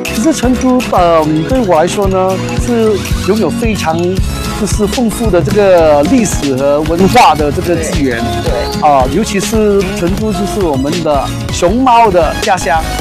其实成都，对我来说呢，是拥有非常就是丰富的这个历史和文化的这个资源。 对尤其是成都就是我们的熊猫的家乡。